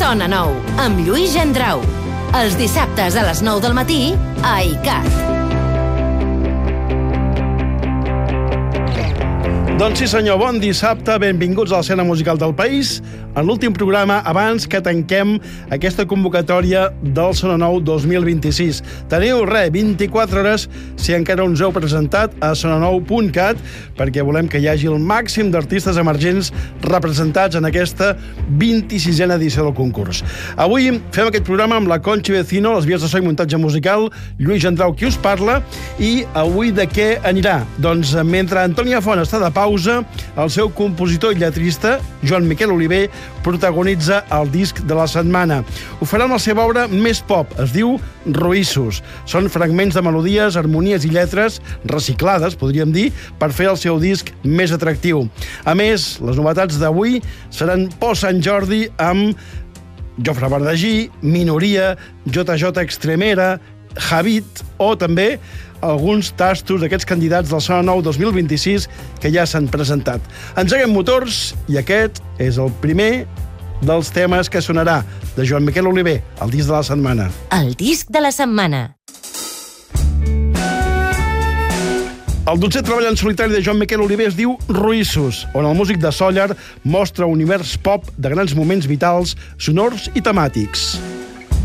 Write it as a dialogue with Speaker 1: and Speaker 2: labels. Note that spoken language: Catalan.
Speaker 1: Sona Nou, amb Lluís Gendrau. Els dissabtes a les 9 del matí, a ICAT.
Speaker 2: Doncs sí senyor, bon dissabte, benvinguts a l'escena musical del país, en l'últim programa abans que tanquem aquesta convocatòria del Sona Nou 2026. Teniu 24 hores si encara no us heu presentat a sonanou.cat perquè volem que hi hagi el màxim d'artistes emergents representats en aquesta 26a edició del concurs. Avui fem aquest programa amb la Conchi Vecino, les vies de so i muntatge musical, Lluís Gendrau qui us parla, i avui de què anirà? Doncs mentre Antònia Font està de pausa, el seu compositor i lletrista, Joan Miquel Oliver, protagonitza el disc de la setmana. Ho farà amb la seva obra més pop, es diu Roïssos. Són fragments de melodies, harmonies i lletres reciclades, podríem dir, per fer el seu disc més atractiu. A més, les novetats d'avui seran Post Sant Jordi amb Jofre Bardagí, Minoria, JJ Extremera, Javit o també alguns tastos d'aquests candidats del Sona Nou 2026 que ja s'han presentat. Engeguem motors i aquest és el primer dels temes que sonarà de Joan Miquel Oliver, el disc de la setmana.
Speaker 1: El disc de la setmana.
Speaker 2: El 12è treball en solitari de Joan Miquel Oliver es diu Roïssos, on el músic de Sóller mostra un univers pop de grans moments vitals, sonors i temàtics.